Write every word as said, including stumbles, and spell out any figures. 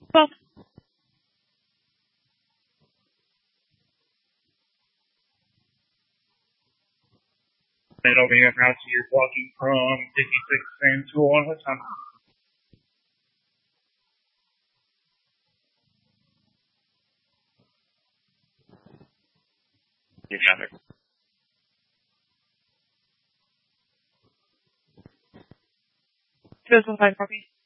Well, it'll be about you're walking from fifty-six Fan School on the time. You got it. This is my copy.